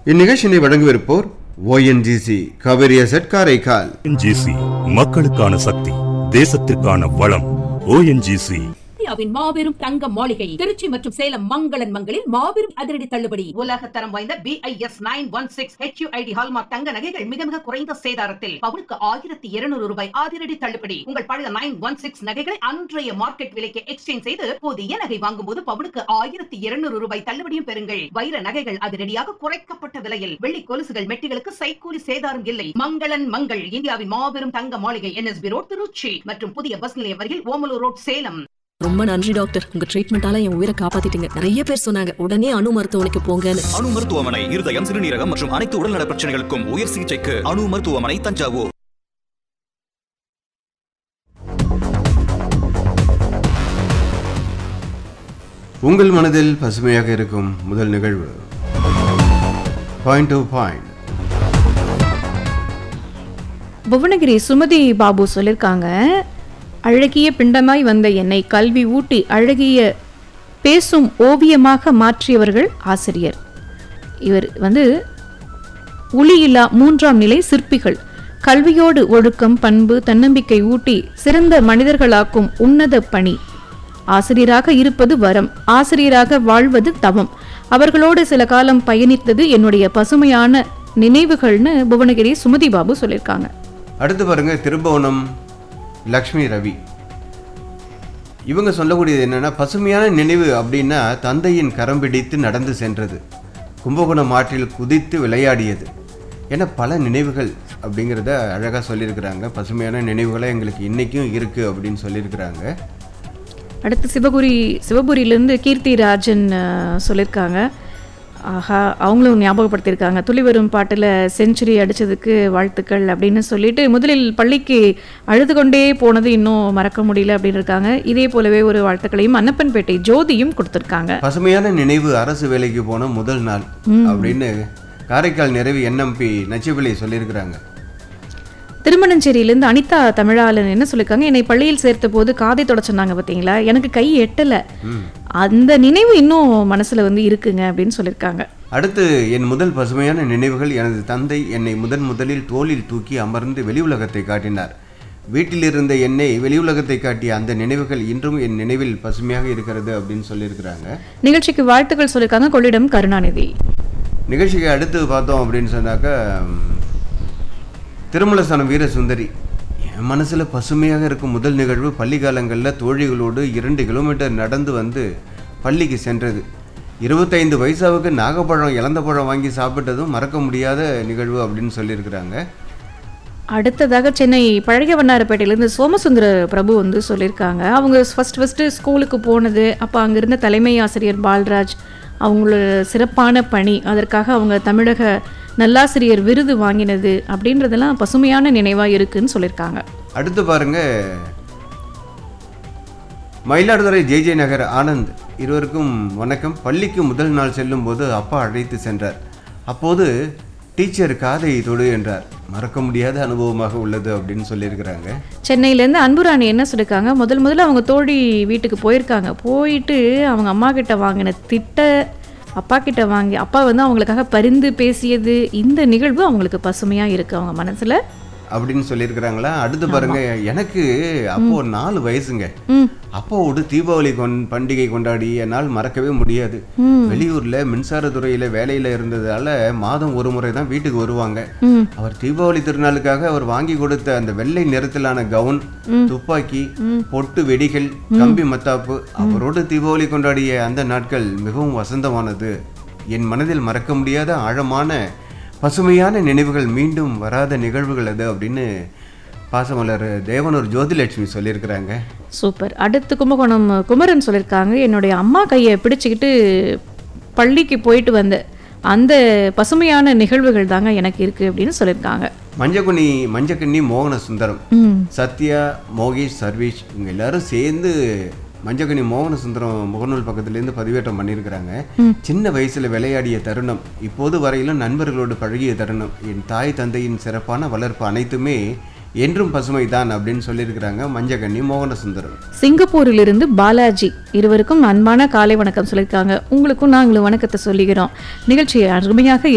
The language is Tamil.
இந்நிகழ்ச்சியை வழங்கவிருப்போர் ONGC Kaveri asset Karaikal. ONGC மக்களுக்கான சக்தி, தேசத்திற்கான வளம். ONGC மாபெரும் தங்க மாளிகை திருச்சி மற்றும் சேலம் மங்களன் மங்களில் மாபெரும் அதிரடி தள்ளுபடி. உலக தரம் வாய்ந்த BIS 916 HUID ஹால்மார்க் தங்க நகைகள் மிக மிக குறைந்த சேதாரத்தில் பவுனுக்கு 1200 ரூபாய் அதிரடி தள்ளுபடி. உங்கள் பழைய 916 நகைகளை அன்றைய மார்க்கெட் விலைக்கு எக்ஸ்சேஞ்ச் செய்து புதிய நகை வாங்கும் போது பவுனுக்கு 1200 ரூபாய் தள்ளுபடியும் பெறுங்கள். வைர நகைகள் அதிரடியாக குறைக்கப்பட்ட விலையில், வெள்ளி கொலுசுகள் மெட்டிகளுக்கு சைக்கூலி சேதாரம் இல்லை. மங்களன் மங்கள் இந்தியாவின் மாபெரும் தங்க மாளிகை NSB ரோட் திருச்சி மற்றும் புதிய பஸ் நிலையம் அருகில் ஓமலூர் ரோட் சேலம். ரொம்ப நன்றி டாக்டர், உங்க ட்ரீட்மெண்டால என் உயிரை காப்பாத்திட்டீங்க. நிறைய பேர் சொன்னாங்க உடனே அணு மருத்துவமனைக்கு போங்கன்னு. அணு மருத்துவமனை இருதயம், சிறுநீரகம் மற்றும் அனைத்து உடல்நல பிரச்சனைகளுக்கும் உயர் சிகிச்சைக்கு அணு மருத்துவமனை, தஞ்சாவூர். உங்கள் மனதில் பசுமையாக இருக்கும் முதல் நிகழ்வு point to point. Bhuvanagiri Sumathi Babu சொல்லியிருக்காங்க, அழகிய பிண்டமாய் வந்த என்னை கல்வி ஊட்டி அழகிய பேசும் ஓவியமாக மாற்றியவர்கள் ஆசிரியர். இவர் ஒளியில்லா 3ஆம் நிலை சிற்பிகள். கல்வியோடு ஒழுக்கம், பண்பு, தன்னம்பிக்கை ஊட்டி சிறந்த மனிதர்களாக்கும் உன்னத பணி. ஆசிரியராக இருப்பது வரம், ஆசிரியராக வாழ்வது தவம். அவர்களோடு சில காலம் பயணித்தது என்னுடைய பசுமையான நினைவுகள்னு புவனகிரி சுமதி பாபு சொல்லியிருக்காங்க. அடுத்து பாருங்க, திருபுவனம் லக்ஷ்மி ரவி. இவங்க சொல்லக்கூடியது என்னன்னா, பசுமையான நினைவு அப்படின்னா தந்தையின் கரம் பிடித்து நடந்து சென்றது, கும்பகோணம் ஆற்றில் குதித்து விளையாடியது என பல நினைவுகள் அப்படிங்கிறத அழகாக சொல்லியிருக்கிறாங்க. பசுமையான நினைவுகளை எங்களுக்கு இன்றைக்கும் இருக்குது அப்படின்னு சொல்லியிருக்கிறாங்க. அடுத்து சிவபுரியிலேருந்து கீர்த்தி ராஜன் சொல்லியிருக்காங்க. ஆஹா, அவங்களும் ஞாபகப்படுத்தியிருக்காங்க. துளி வரும் பாட்டில் செஞ்சுரி அடித்ததுக்கு வாழ்த்துக்கள் அப்படின்னு சொல்லிட்டு, முதலில் பள்ளிக்கு அழுது கொண்டே போனது இன்னும் மறக்க முடியல அப்படின்னு இருக்காங்க. இதே போலவே ஒரு வாழ்த்துக்களையும் அன்னப்பன்பேட்டை ஜோதியும் கொடுத்துருக்காங்க. பசுமையான நினைவு அரசு வேலைக்கு போன முதல் நாள் அப்படின்னு காரைக்கால் நிறைவு NMP நச்சிபிள்ளை சொல்லியிருக்கிறாங்க. திருமணஞ்சேரியிலேருந்து அனிதா தமிழாளன் என்ன சொல்லியிருக்காங்க, என்னை பள்ளியில் சேர்த்த போது காதை தொட சொன்னாங்க பார்த்தீங்களா, எனக்கு கை எட்டலை, அந்த நினைவு இன்னும் மனசில் இருக்குங்க அப்படின்னு சொல்லியிருக்காங்க. அடுத்து, என் முதல் பசுமையான நினைவுகள், எனது தந்தை என்னை முதலில் தோளில் தூக்கி அமர்ந்து வெளி உலகத்தை காட்டினார். வீட்டில் இருந்த என்னை வெளி உலகத்தை காட்டிய அந்த நினைவுகள் இன்றும் என் நினைவில் பசுமையாக இருக்கிறது அப்படின்னு சொல்லியிருக்கிறாங்க. நிகழ்ச்சிக்கு வாழ்த்துக்கள் சொல்லியிருக்காங்க கொள்ளிடம் கருணாநிதி. நிகழ்ச்சிக்கு அடுத்து பார்த்தோம் அப்படின்னு சொன்னாக்கா, திருமலசனம் வீரசுந்தரி. என் மனசில் பசுமையாக இருக்கும் முதல் நிகழ்வு பள்ளி காலங்களில் தோழிகளோடு 2 கிலோமீட்டர் நடந்து வந்து பள்ளிக்கு சென்றது. 25 வயசாவுக்கு நாகப்பழம், இளந்த பழம் வாங்கி சாப்பிட்டதும் மறக்க முடியாத நிகழ்வு அப்படின்னு சொல்லியிருக்கிறாங்க. அடுத்ததாக சென்னை பழைய வண்ணாரப்பேட்டையிலேருந்து சோமசுந்தர பிரபு சொல்லியிருக்காங்க, அவங்க ஃபஸ்ட்டு ஸ்கூலுக்கு போனது, அப்போ அங்கே இருந்த தலைமை ஆசிரியர் பால்ராஜ் அவங்களோட சிறப்பான பணி, அதற்காக அவங்க தமிழக நல்லாசிரியர் விருது வாங்கினது அப்படின்றதெல்லாம் பசுமையான நினைவாக இருக்குன்னு சொல்லியிருக்காங்க. அடுத்து பாருங்க, மயிலாடுதுறை JJ நகர் ஆனந்த். இருவருக்கும் வணக்கம். பள்ளிக்கு முதல் நாள் செல்லும் போது அப்பா அழைத்து சென்றார். அப்போது டீச்சர் காதை தொடு என்றார். மறக்க முடியாத அனுபவமாக உள்ளது அப்படின்னு சொல்லியிருக்கிறாங்க. சென்னையிலேருந்து அன்புராணி என்ன சொல்லியிருக்காங்க, முதல்ல அவங்க தோழி வீட்டுக்கு போயிருக்காங்க. போயிட்டு அவங்க அம்மா கிட்ட வாங்கின அப்பா கிட்ட வாங்கி அப்பா அவங்களுக்காக பரிந்து பேசியது, இந்த நிகழ்வு அவங்களுக்கு பசுமையாக இருக்குது அவங்க மனசில் அப்படின்னு சொல்லியிருக்கிறாங்களா. அடுத்து பாருங்க, எனக்கு அப்போ 4 வயசுங்க. அப்போவோடு தீபாவளி பண்டிகை கொண்டாடிய நாள் மறக்கவே முடியாது. வெளியூர்ல மின்சாரத்துறையில வேலையில இருந்ததால மாதம் ஒரு முறை தான் வீட்டுக்கு வருவாங்க. அவர் தீபாவளி திருநாளுக்காக அவர் வாங்கி கொடுத்த அந்த வெள்ளை நிறத்திலான கவுன், துப்பாக்கி, பொட்டு வெடிகள், கம்பி மத்தாப்பு, அவரோடு தீபாவளி கொண்டாடிய அந்த நாட்கள் மிகவும் வசந்தமானது. என் மனதில் மறக்க முடியாத ஆழமான பசுமையான நினைவுகள், மீண்டும் வராத நிகழ்வுகள் அது அப்படின்னு பாசமலர் தேவனூர் ஜோதிலட்சுமி சொல்லியிருக்கிறாங்க. சூப்பர். அடுத்து கும்பகோணம் குமரன் சொல்லியிருக்காங்க, என்னுடைய அம்மா கையை பிடிச்சிக்கிட்டு பள்ளிக்கு போயிட்டு வந்த அந்த பசுமையான நிகழ்வுகள் தாங்க எனக்கு இருக்குது அப்படின்னு சொல்லியிருக்காங்க. மஞ்சக்கண்ணி மோகன சுந்தரம், சத்யா, மோகேஷ், சர்வேஷ் இவங்க எல்லாரும் சேர்ந்து மஞ்சக்கண்ணி மோகன சுந்தரம் முகநூல் பக்கத்துலேருந்து பதிவேற்றம் பண்ணியிருக்கிறாங்க. சின்ன வயசில் விளையாடிய தருணம், இப்போது வரையிலும் நண்பர்களோடு பழகிய தருணம், என் தாய் தந்தையின் சிறப்பான வளர்ப்பு அனைத்துமே என்றும் பசுமை தான் அப்படின்னு சொல்லியிருக்கிறாங்க மஞ்சக்கண்ணி மோகன சுந்தரம். சிங்கப்பூரிலிருந்து பாலாஜி. இருவருக்கும் அன்பான காலை வணக்கம் சொல்லியிருக்காங்க. உங்களுக்கும் நாங்களும் வணக்கத்தை சொல்லிக்கிறோம். நிகழ்ச்சியை அருமையாக